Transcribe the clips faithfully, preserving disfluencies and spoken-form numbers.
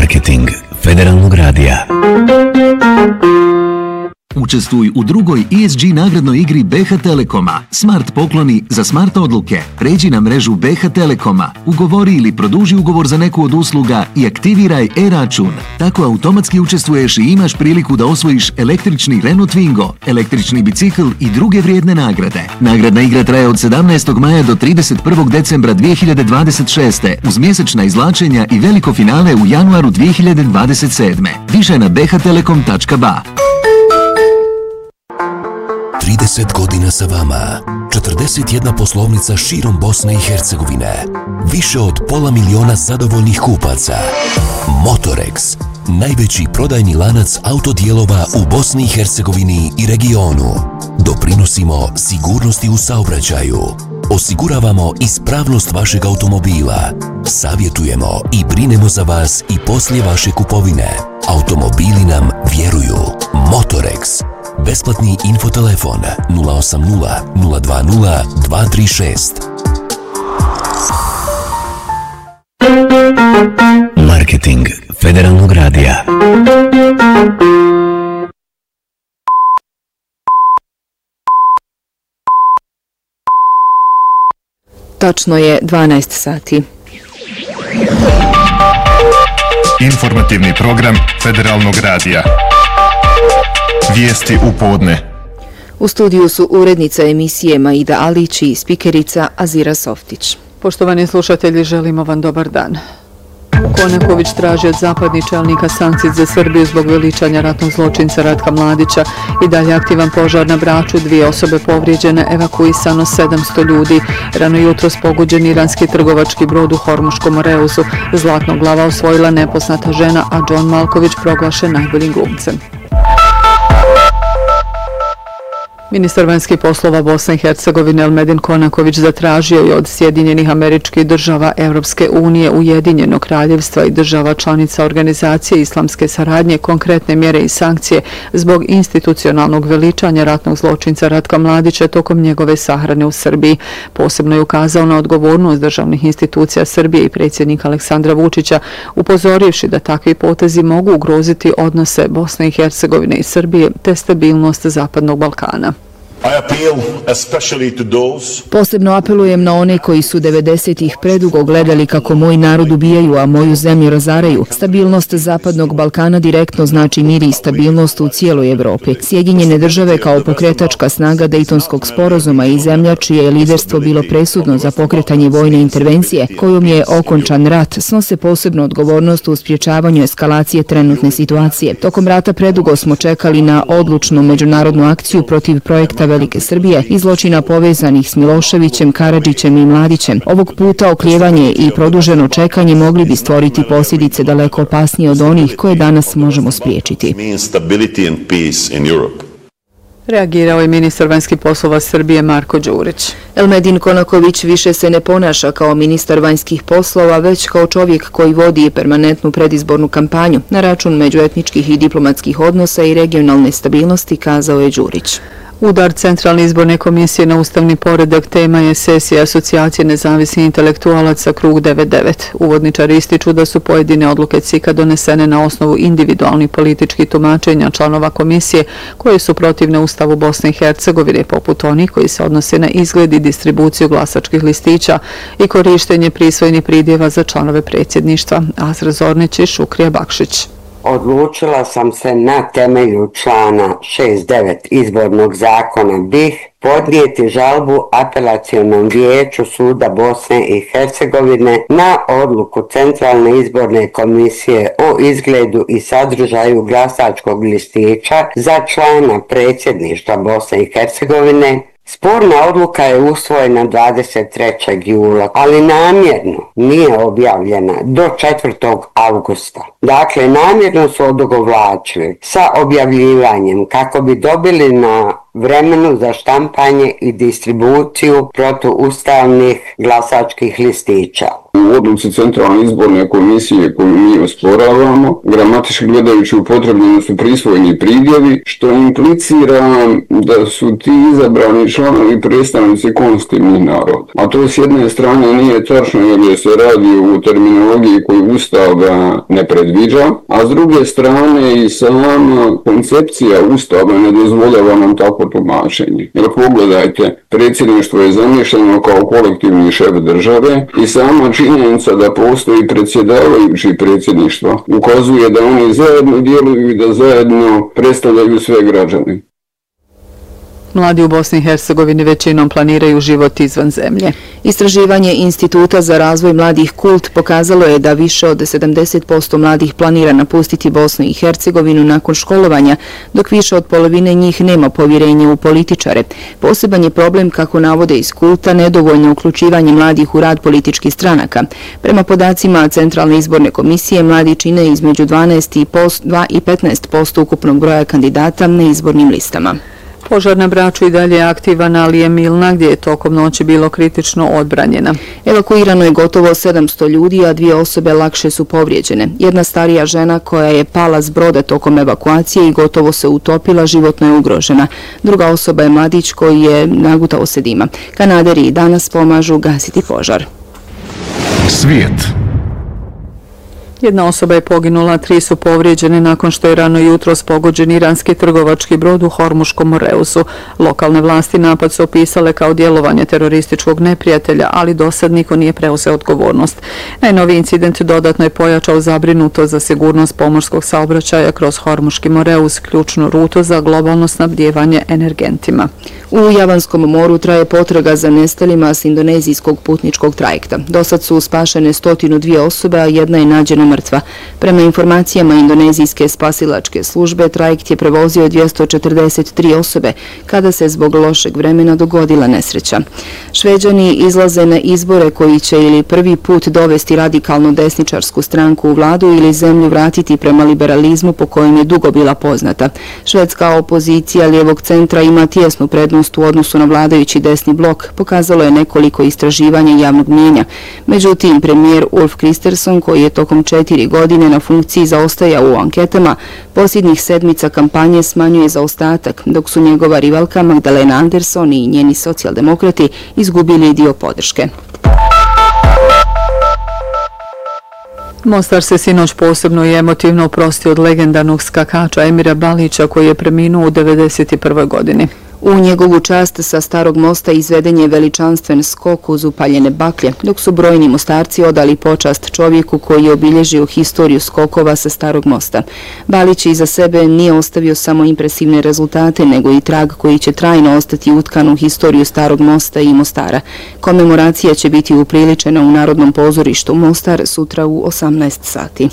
Marketing Federalnog radija. Učestvuj u drugoj E S G nagradnoj igri B H Telekoma. Smart pokloni za smart odluke. Pređi na mrežu B H Telekoma, ugovori ili produži ugovor za neku od usluga i aktiviraj e-račun. Tako automatski učestvuješ i imaš priliku da osvojiš električni Renault Twingo, električni bicikl i druge vrijedne nagrade. Nagradna igra traje od sedamnaestog maja do trideset prvog decembra dvije hiljade dvadeset šeste uz mjesečna izvlačenja i veliko finale u januaru dvije hiljade dvadeset sedme. Više na b h telekom tačka b a. trideset godina sa vama, četrdeset jedna poslovnica širom Bosne i Hercegovine, više od pola miliona zadovoljnih kupaca. Motorex, najveći prodajni lanac autodijelova u Bosni i Hercegovini i regionu. Doprinosimo sigurnosti u saobraćaju. Osiguravamo ispravnost vašeg automobila. Savjetujemo i brinemo za vas i poslije vaše kupovine. Automobili nam vjeruju. Motorex. Besplatni infotelefon nula osam nula nula dva nula dva tri šest. Marketing Federalnog radija. Tačno je dvanaest sati. Informativni program Federalnog radija. Vijesti u podne. U studiju su urednica emisije Maida Alić i spikerica Azira Softić. Poštovani slušatelji, želimo vam dobar dan. Konaković traži od zapadnih čelnika sankcije za Srbiju zbog veličanja ratnog zločinca Ratka Mladića. I dalje aktivan požar na Braču, dvije osobe povrijeđene, evakuisano sedamsto ljudi. Rano jutros pogođen iranski trgovački brod u Hormuškom Moreuzu. Zlatnog glava osvojila nepoznata žena, a John Malković proglašen najboljim glumcem. Ministar vanjskih poslova Bosne i Hercegovine Elmedin Konaković zatražio je od Sjedinjenih Američkih Država, Evropske unije, Ujedinjenog Kraljevstva i država članica Organizacije islamske saradnje konkretne mjere i sankcije zbog institucionalnog veličanja ratnog zločinca Ratka Mladića tokom njegove sahrane u Srbiji. Posebno je ukazao na odgovornost državnih institucija Srbije i predsjednika Aleksandra Vučića, upozorivši da takvi potezi mogu ugroziti odnose Bosne i Hercegovine i Srbije te stabilnost Zapadnog Balkana. Posebno apelujem na one koji su devedesetih predugo gledali kako moj narod ubijaju, a moju zemlju razaraju. Stabilnost Zapadnog Balkana direktno znači mir i stabilnost u cijeloj Evropi. Sjedinjene države kao pokretačka snaga Dejtonskog sporazuma i zemlja čije je liderstvo bilo presudno za pokretanje vojne intervencije, kojom je okončan rat, snose posebnu odgovornost u sprječavanju eskalacije trenutne situacije. Tokom rata predugo smo čekali na odlučnu međunarodnu akciju protiv projekta Velike Srbije i zločina povezanih s Miloševićem, Karadžićem i Mladićem. Ovog puta oklijevanje i produženo čekanje mogli bi stvoriti posljedice daleko opasnije od onih koje danas možemo spriječiti. Reagirao je ministar vanjskih poslova Srbije Marko Đurić. Elmedin Konaković više se ne ponaša kao ministar vanjskih poslova, već kao čovjek koji vodi permanentnu predizbornu kampanju na račun međuetničkih i diplomatskih odnosa i regionalne stabilnosti, kazao je Đurić. Udar Centralne izborne komisije na ustavni poredak tema je sesija Asocijacije nezavisnih intelektualaca Krug devedeset devet. Uvodničari ističu da su pojedine odluke C I K-a donesene na osnovu individualnih političkih tumačenja članova komisije koje su protivne Ustavu Bosne i Hercegovine, poput onih koji se odnose na izgled i distribuciju glasačkih listića i korištenje prisvojnih pridjeva za članove predsjedništva. Azra Zornić i Šukrija Bakšić. Odlučila sam se na temelju člana šest devet izbornog zakona B I H podnijeti žalbu Apelacionom vijeću suda Bosne i Hercegovine na odluku Centralne izborne komisije o izgledu i sadržaju glasačkog listića za člana predsjedništva Bosne i Hercegovine. Sporna odluka je usvojena dvadeset trećeg jula, ali namjerno nije objavljena do četvrtog avgusta. Dakle, namjerno su odugovlačili sa objavljivanjem kako bi dobili na vremenu za štampanje i distribuciju protuustavnih glasačkih listića. U odluci Centralne izborne komisije koju mi osporavamo, gramatički gledajući upotrebljeni su prisvojeni pridjevi, što implicira da su ti izabrani članovi predstavnici konstitutivnih naroda. A to s jedne strane nije tačno jer se radi u terminologiji koju Ustav ne predviđa, a s druge strane i sama koncepcija Ustava ne dozvoljava nam tako tumačenje. Jer pogledajte, predsjedništvo je zamišljeno kao kolektivni šef države i sama činjenica da postoji predsjedavajući predsjedništva ukazuje da oni zajedno djeluju i da zajedno predstavljaju sve građane. Mladi u Bosni i Hercegovini većinom planiraju život izvan zemlje. Istraživanje Instituta za razvoj mladih Kult pokazalo je da više od sedamdeset posto mladih planira napustiti Bosnu i Hercegovinu nakon školovanja, dok više od polovine njih nema povjerenje u političare. Poseban je problem, kako navode iz Kulta, nedovoljno uključivanje mladih u rad političkih stranaka. Prema podacima Centralne izborne komisije, mladi čine između dvanaest i petnaest posto ukupnog broja kandidata na izbornim listama. Požar na Braču i dalje je aktivan, ali je Milna, gdje je tokom noći bilo kritično odbranjena. Evakuirano je gotovo sedamsto ljudi, a dvije osobe lakše su povrijeđene. Jedna starija žena koja je pala s broda tokom evakuacije i gotovo se utopila, životno je ugrožena. Druga osoba je mladić koji je nagutao se dima. Kanaderi danas pomažu gasiti požar. Svijet. Jedna osoba je poginula, tri su povrijeđene nakon što je rano jutros pogođen iranski trgovački brod u Hormuškom Moreusu. Lokalne vlasti napad su opisale kao djelovanje terorističkog neprijatelja, ali dosad niko nije preuzeo odgovornost. Najnoviji incident dodatno je pojačao zabrinuto za sigurnost pomorskog saobraćaja kroz Hormuški Moreus, ključnu rutu za globalno snabdijevanje energentima. U Javanskom moru traje potraga za nestalima s indonezijskog putničkog trajekta. Dosad su spašene stotinu dvije osobe, a jedna je nađena mrtva. Prema informacijama indonezijske spasilačke službe, trajekt je prevozio dvjesto četrdeset tri osobe kada se zbog lošeg vremena dogodila nesreća. Šveđani izlaze na izbore koji će ili prvi put dovesti radikalno desničarsku stranku u vladu ili zemlju vratiti prema liberalizmu po kojem je dugo bila poznata. Švedska opozicija lijevog centra ima tjesnu prednost u odnosu na vladajući desni blok, pokazalo je nekoliko istraživanja javnog mnijenja. Međutim, premijer Ulf Kristersson, koji je tokom četiri godine na funkciji zaostaja u anketama, posljednjih sedmica kampanje smanjuje zaostatak, dok su njegova rivalka Magdalena Andersson i njeni socijaldemokrati izgubili dio podrške. Mostar se sinoć posebno i emotivno oprostio od legendarnog skakača Emira Balića koji je preminuo u devedeset prvoj godini. U njegovu čast sa Starog mosta izveden je veličanstven skok uz upaljene baklje, dok su brojni mostarci odali počast čovjeku koji je obilježio historiju skokova sa Starog mosta. Balić iza sebe nije ostavio samo impresivne rezultate, nego i trag koji će trajno ostati utkan u historiju Starog mosta i Mostara. Komemoracija će biti upriličena u Narodnom pozorištu Mostar sutra u osamnaest sati.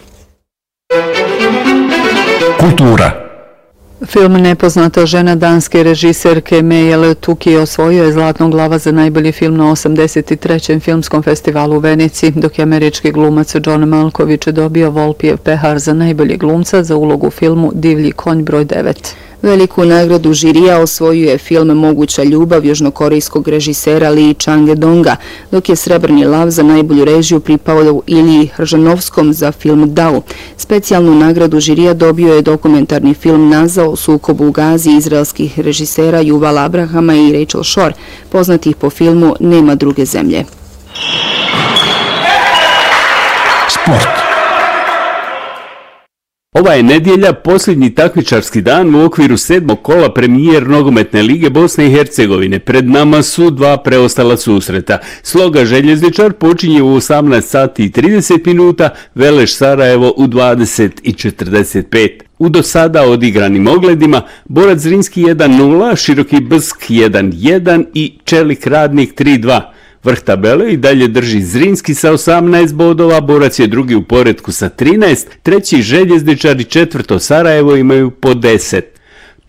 Kultura. Film Nepoznata žena danske režiserke Meijel Tuki osvojio je Zlatnog glava za najbolji film na osamdeset trećem filmskom festivalu u Veneciji, dok je američki glumac John Malkovich dobio Volpijev pehar za najbolji glumca za ulogu u filmu Divlji konj broj devet. Veliku nagradu žirija osvojio je film Moguća ljubav južnokorejskog režisera Lee Chang-donga, dok je Srebrni lav za najbolju režiju pripao Iliji Hržanovskom za film Dau. Specijalnu nagradu žirija dobio je dokumentarni film Naza o sukobu u Gazi izraelskih režisera Yuvala Abrahama i Rachel Shore, poznatih po filmu Nema druge zemlje. Sport. Ova je nedjelja posljednji takmičarski dan u okviru sedmog kola premijer nogometne lige Bosne i Hercegovine. Pred nama su dva preostala susreta. Sloga Željezničar počinje u osamnaest sati i trideset minuta, Veleš Sarajevo u dvadeset i četrdeset pet. U do sada odigranim ogledima Borac Zrinski jedan nula, Široki Brzk jedan jedan i Čelik Radnik tri dva. Vrh tabele i dalje drži Zrinski sa osamnaest bodova, Borac je drugi u poretku sa trinaest, treći Željezničar i četvrto Sarajevo imaju po deset.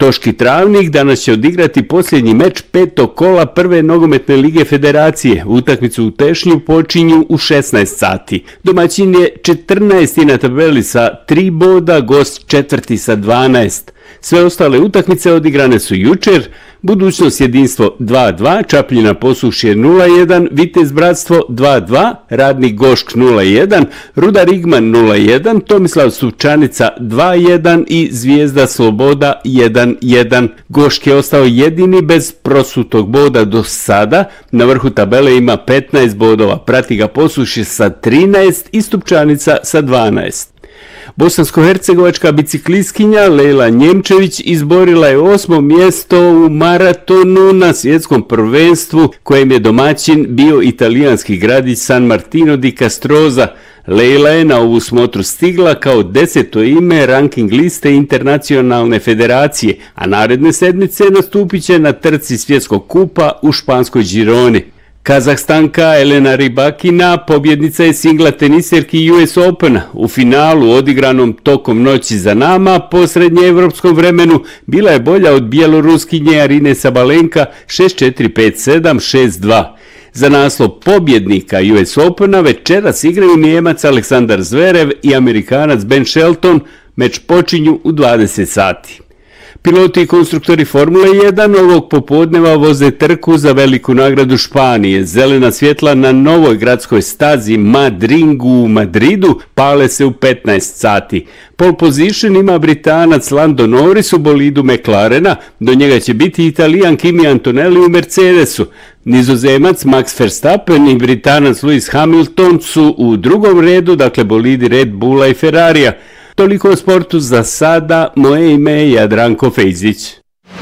Toški Travnik danas će odigrati posljednji meč petog kola prve nogometne lige federacije. Utakmicu u Tešnju počinju u šesnaest sati. Domaćin je četrnaesti na tabeli sa tri boda, gost četvrti sa dvanaest. Sve ostale utakmice odigrane su jučer. Budućnost jedinstvo dva dva, Čapljina Posušje nula jedan, Vitez Bratstvo dva dva, Radnik Gošk nula jedan, Rudar Igman nula jedan, Tomislav Suvčanica dva jedan i Zvijezda Sloboda jedan jedan. Gošk je ostao jedini bez prosutog boda do sada. Na vrhu tabele ima petnaest bodova, prati ga Posušje sa trinaest i Stupčanica sa dvanaest. Bosansko-hercegovačka biciklistkinja Lejla Njemčević izborila je osmo mjesto u maratonu na svjetskom prvenstvu kojem je domaćin bio italijanski gradić San Martino di Castroza. Lejla je na ovu smotru stigla kao deseto ime ranking liste internacionalne federacije, a naredne sedmice nastupit će na trci svjetskog kupa u španskoj Gironi. Kazahstanka Elena Rybakina pobjednica je singla teniserki U S Opena. U finalu odigranom tokom noći za nama po srednjeevropskom vremenu bila je bolja od bjeloruskinje Arine Sabalenka šest četiri, pet sedam, šest dva. Za naslov pobjednika U S Opena večeras igraju Nijemac Aleksandar Zverev i Amerikanac Ben Shelton. Meč počinju u dvadeset sati. Piloti i konstruktori Formule jedan ovog popodneva voze trku za veliku nagradu Španije. Zelena svjetla na novoj gradskoj stazi Madringu u Madridu pale se u petnaest sati. Pole position ima Britanac Lando Norris u bolidu McLarena, do njega će biti Italijan Kimi Antonelli u Mercedesu. Nizozemac Max Verstappen i Britanac Lewis Hamilton su u drugom redu, dakle bolidi Red Bulla i Ferrarija. Toliko o sportu za sada, moje ime je Jadranko Fejzić.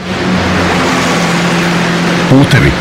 Putevi.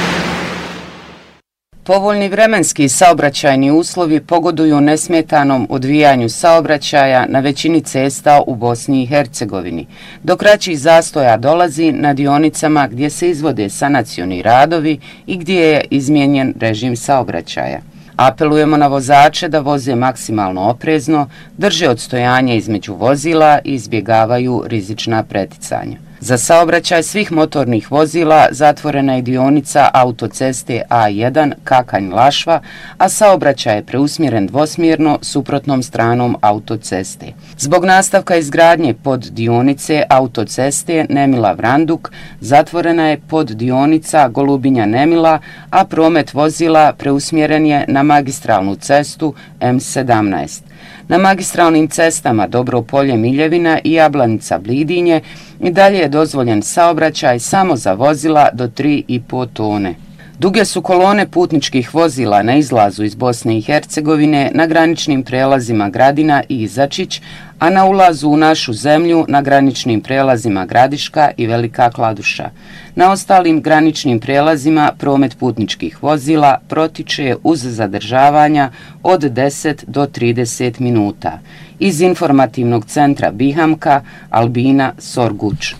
Povoljni vremenski i saobraćajni uslovi pogoduju nesmetanom odvijanju saobraćaja na većini cesta u Bosni i Hercegovini. Do kraćih zastoja dolazi na dionicama gdje se izvode sanacioni radovi i gdje je izmijenjen režim saobraćaja. Apelujemo na vozače da voze maksimalno oprezno, drže odstojanje između vozila i izbjegavaju rizična preticanja. Za saobraćaj svih motornih vozila zatvorena je dionica autoceste A jedan Kakanj-Lašva, a saobraćaj je preusmjeren dvosmjerno suprotnom stranom autoceste. Zbog nastavka izgradnje pod dionice autoceste Nemila-Vranduk zatvorena je pod dionica Golubinja-Nemila, a promet vozila preusmjeren je na magistralnu cestu M sedamnaest. Na magistralnim cestama Dobropolje-Miljevina i Jablanica-Blidinje i dalje je dozvoljen saobraćaj samo za vozila do tri i pol tone. Duge su kolone putničkih vozila na izlazu iz Bosne i Hercegovine na graničnim prelazima Gradina i Izačić, a na ulazu u našu zemlju na graničnim prelazima Gradiška i Velika Kladuša. Na ostalim graničnim prelazima promet putničkih vozila protiče uz zadržavanja od deset do trideset minuta. Iz informativnog centra Bihamka, Albina Sorguč.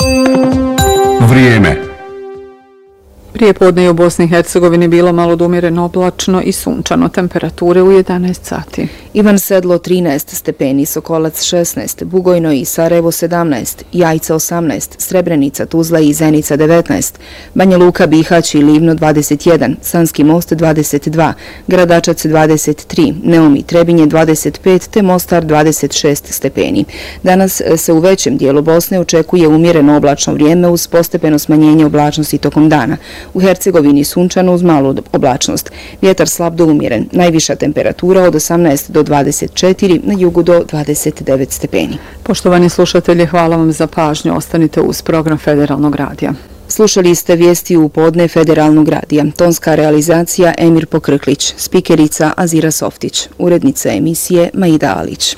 Vrijeme. Prije podne je u Bosni i Hercegovini bilo malo umjereno oblačno i sunčano, temperature u jedanaest sati. Ivan Sedlo trinaest stepeni, Sokolac šesnaest, Bugojno i Sarajevo sedamnaest, Jajca osamnaest, Srebrenica, Tuzla i Zenica devetnaest, Banja Luka, Bihać i Livno dvadeset jedan, Sanski Most dvadeset dva, Gradačac dvadeset tri, Neum Trebinje dvadeset pet te Mostar dvadeset šest stepeni. Danas se u većem dijelu Bosne očekuje umjereno oblačno vrijeme uz postepeno smanjenje oblačnosti tokom dana. U Hercegovini sunčano uz malu oblačnost. Vjetar slab do umjeren. Najviša temperatura od osamnaest do dvadeset četiri, na jugu do dvadeset devet stepeni. Poštovani slušatelji, hvala vam za pažnju. Ostanite uz program Federalnog radija. Slušali ste vijesti u podne Federalnog radija. Tonska realizacija Emir Pokrklić, spikerica Azira Softić, urednica emisije Maida Alić.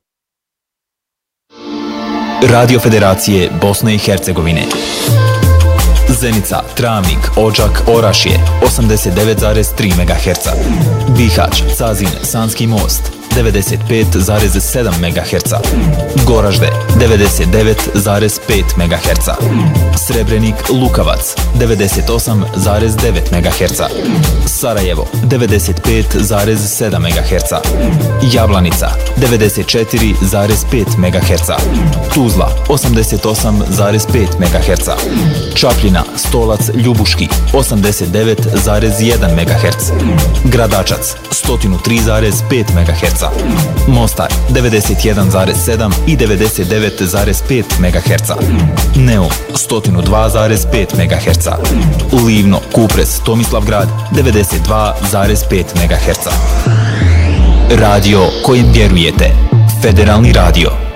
Radio Federacije Bosne i Hercegovine. Zenica, Travnik, Odžak, Orašje osamdeset devet zarez tri megaherca. Bihać, Cazin, Sanski Most devedeset pet zarez sedam megaherca, Goražde devedeset devet zarez pet megaherca, Srebrenik Lukavac devedeset osam zarez devet megaherca, Sarajevo devedeset pet zarez sedam megaherca, Jablanica devedeset četiri zarez pet megaherca, Tuzla osamdeset osam zarez pet megaherca, Čapljina, Stolac, Ljubuški osamdeset devet zarez jedan megaherc, Gradačac sto tri zarez pet megaherca, Mostar devedeset jedan zarez sedam i devedeset devet zarez pet megaherca, Neum sto dva zarez pet megaherca, Livno, Kupres, Tomislavgrad devedeset dva zarez pet megaherca. Radio kojim vjerujete. Federalni radio.